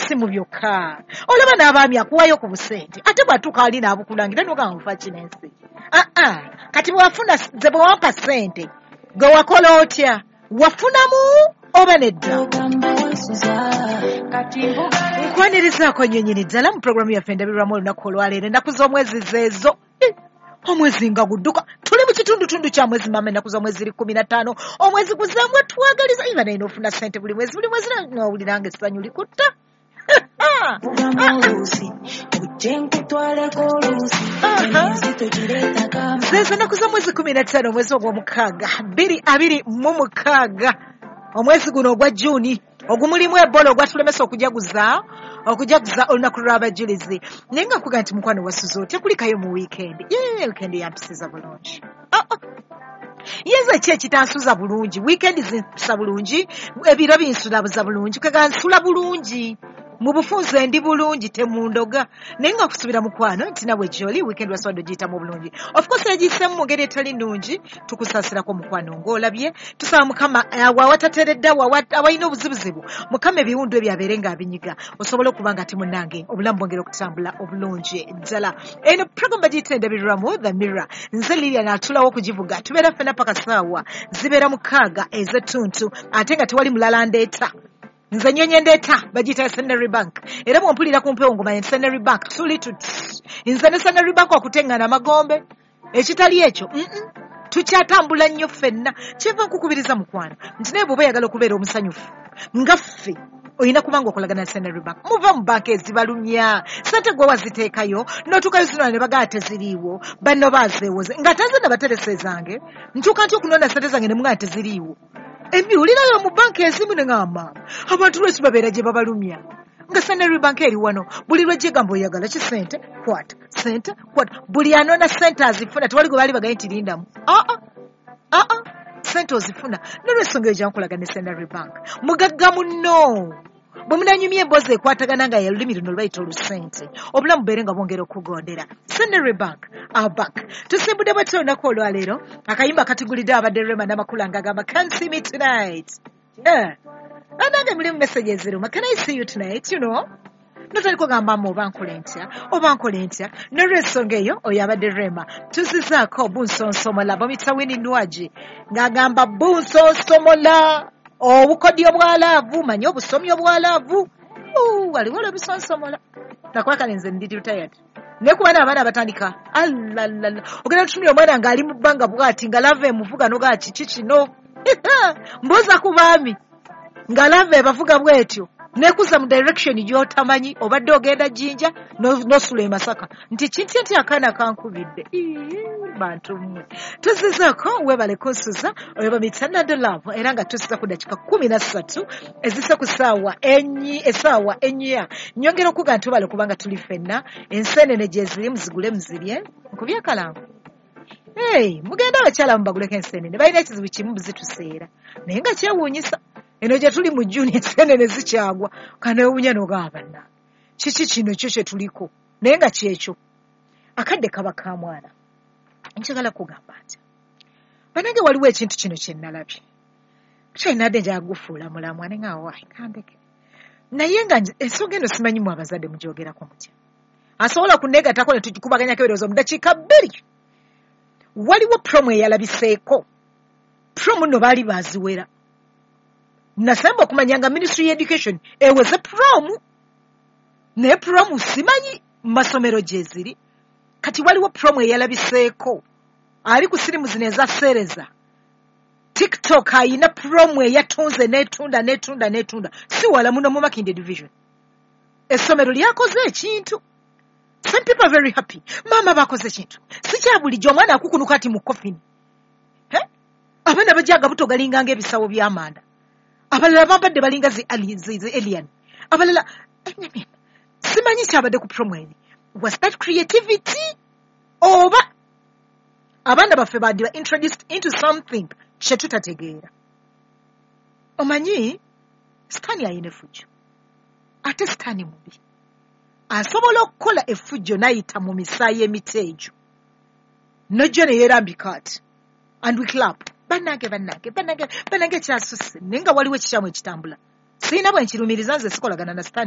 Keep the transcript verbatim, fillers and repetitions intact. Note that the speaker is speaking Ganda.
simu byokka olaba n'abaami akuwayo ku busente ate bwatuuka ali n'abukulangira nogamba mufa kinensi aa kati bwewafuna ze bwewampa ssente gwe wakola otya wafunamu oba nedda nkwanirizaako nnyonyini ddala mu puroguramu yaffe endabirwamu olunaku olwaleero ennaku z'omwezi zeezo omwezi nga gudduka tuli mu kitundutundu kya mwezi mama ennaku z'omwezi ziri kumi na ttaano omwezi guzeemu twagaliza iba naye n'ofuna ssente buli mwezi buli mwezi n'owuliranga essanyu likutta zeezo ennaku z'omwezi kumi na ttaano omwezi ogw'omukaaga bbiri abiri mu mukaaga omwezi guno ogwa juuni ogumulimu ebola ogwatulemesa okujaguza okujaguza olunaku lw'abajulizi naye nga nkuga nti mukwano wasuza otya kulikayo mu wiikendi ye wiikendi yampisiza bulungi yeza ki ekitansuza bulungi wiikendi zinsusa bulungi ebiro binsulabuza bulungi kega nsula bulungi mu bufunze ndi bulungi temundoga naye nga kusubira mukwano nti nawe gyoli wiikendi wasobodde ogiyitamu bulungi of course yagiyiseemu mu ngeri etali nnungi tukusaasirako mukwano ng'olabye tusaba mukama awatateredde awalina obuzibuzibu mukama ebiwundu ebyo abeere ng'abinyiga osobole okuba nga ti munnange obulamu bwongera okutambula obulungi ddala eno program bagiyita endabirwamu the mirror nze Lilian atulawo okugivuga tubeera ffena paka saawa zibeera mukaaga ez'ettuntu ate nga tewali mulala ndeeta nze nnyonyi ndeeta bagiyita Centenary Bank era bw'ompulira ku mpewo ngomanya Centenary Bank tuli tuti nze ne Centenary Bank okuteŋŋana amagombe ekitali ekyo tukyatambula nnyo ffenna kyeva nkukubiriza mukwano nti naye bw'oba oyagala okubeera omusanyufu nga ffe oyina kubanga okolagana na Centenary Bank muva mu banka ezibalumya ssente gwe waziteekayo n'otuukayo zino ne bagala teziriiwo banno baazeewoze nga tanze nabateresa ezange ntuuka nti okunona ssente zange ne mugala teziriiwo embiwulirayo mu banka ezimu ne ngamba abantu lweki babeera gye babalumya nga Centenary Bank eri wano buli lwegigamba oyagala ki ssente kwata ssente kwata buli anona ssente azifuna tewali gwe baali bagaye nti lindamu aa aa ssente ozifuna nolwensonga eyo gyankolagana ne Centenary Bank mugagga munno bwe munanyumya emboozi ekwatagana nga yalulimi luno lubayita olusente obulamu bubeere nga bwongera okugondera Centenary Bank our bank tusimbudde bwetyo olunaku olwaleero akayimba katugulidde abadde Rema n'amakulu anga agamba can't see me tonight yeah. Anange mulimu message eziruma can I see you tonight you know notali kugamba mu oba nkole ntya oba nkole ntya n'olwensonga eyo oyo abadde Rema tuzizaako bunsonsomola bamuyita Winnie Nwaji ng'agamba bunsonsomola obukodyo bwalaavu manyi obusomi obwalaavu waliwo olwebusonsomola nakwakale nze ndi retired naye kuba n'abaana abatandika alalala ogenda tutumira omwana ng'ali mu bbanga bw'ati nga lava emuvuga nogaa kiki kino mbuuza ku baami nga lava ebavuga bw'etyo nekuza mu direction gy'otamanyi obadde ogenda Jinja n'osula e Masaka nti kinti nti akaana kankubidde bantu mmwe tuzizaako webale kunsuza oyo bamuyita Nado Love era nga tusiza ku dakika kumi na ssatu ezise ku ssaawa enyi essaawa ennya nyongera okuga nti obale kubanga tuli ffenna enseenene gye ziri muzigule muzirye nkubye kalamu hey mugenda abakyala mubaguleko enseenene balina ekizibu kimu buzituseera naye nga kyewuunyisa eno gye tuli mu Juni enseenene zikyagwa kanewuunya n'ogamba nna kiki kino kyo kye tuliko naye nga kyekyo akadde kaba ka mwana njagala kugamba nti banange waliwo ekintu kino kye nnalabye kyayinadde njagufuula mulamwa ne nga waayi kandeke naye nga ensonga eno simanyi mu abazadde mugyogerako mutya asobola kunneegattako ne tukubaganyako ebirowoozo mu dakiika bbiri waliwo promo eyalabiseeko promo nno baali baaziwera nasamba okumanya nga Ministry of Education eweze promo naye promo simanyi mu masomero gye ziri kati waliwo promo eyalabiseeko ali ku sirimu zino ezaseereza TikTok ayina promo eyatunze netunda netunda netunda si wala muno mu Makindye division essomero lyakoze ekintu some people are very happy mama bakoze ekintu si kya bulijjo omwana akukunuka ati mu kofini he abaana bajaga buto galinganga ebisawo by'amanda abalala babadde balinga zi alien abalala simanyi kyabadde ku promo eni was that creativity oba abaana baffe badi ba introduced into something kye tutategeera omanyi sitaani ayina effujjo ate sitaani mubi asobola okukola effujjo n'ayita mu misaayi emiteejo nojjo ne yeerambika ati and we clapped bannange bannange bannange bannange kyasusse naye nga waliwo ekikyamu ekitambula siina bwe nkirumiriza nze sikolagana na sitaani